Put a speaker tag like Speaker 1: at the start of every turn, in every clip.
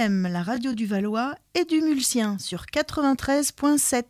Speaker 1: RVM, la radio du Valois et du Mulsien sur 93.7.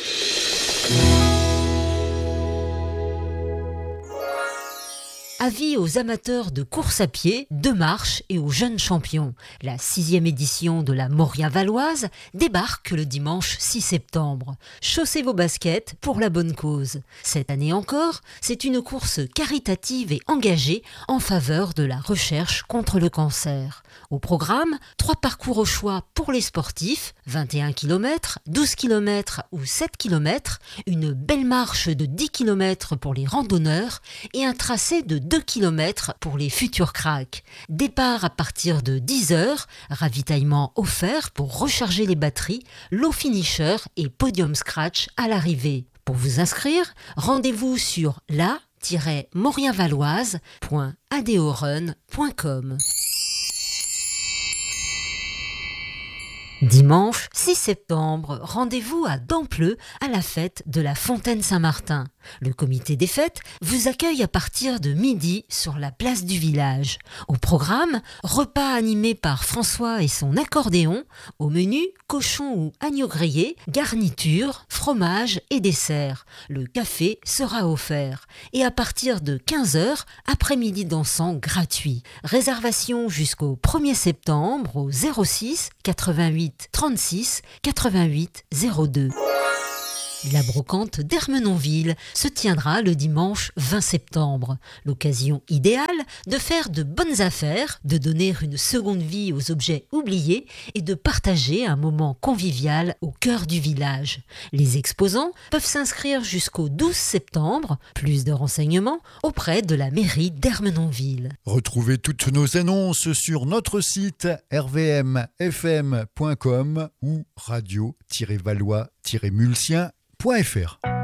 Speaker 2: Avis aux amateurs de course à pied, de marche et aux jeunes champions. La 6e édition de la Moria Valoise débarque le dimanche 6 septembre. Chaussez vos baskets pour la bonne cause. Cette année encore, c'est une course caritative et engagée en faveur de la recherche contre le cancer. Au programme, 3 parcours au choix pour les sportifs, 21 km, 12 km ou 7 km, une belle marche de 10 km pour les randonneurs et un tracé de 2 km pour les futurs cracks. Départ à partir de 10h, ravitaillement offert pour recharger les batteries, lot finisher et podium scratch à l'arrivée. Pour vous inscrire, rendez-vous sur la-moriavaloise.adeorun.com. Dimanche 6 septembre, rendez-vous à Dampleux à la fête de la Fontaine Saint-Martin. Le comité des fêtes vous accueille à partir de midi sur la place du village. Au programme, repas animé par François et son accordéon. Au menu, cochon ou agneau grillé, garniture, fromage et dessert. Le café sera offert. Et à partir de 15h, après-midi dansant gratuit. Réservation jusqu'au 1er septembre au 06 88 36 88 02. La brocante d'Ermenonville se tiendra le dimanche 20 septembre. L'occasion idéale de faire de bonnes affaires, de donner une seconde vie aux objets oubliés et de partager un moment convivial au cœur du village. Les exposants peuvent s'inscrire jusqu'au 12 septembre. Plus de renseignements auprès de la mairie d'Ermenonville.
Speaker 3: Retrouvez toutes nos annonces sur notre site rvmfm.com ou radio-valois-mulsien.fr.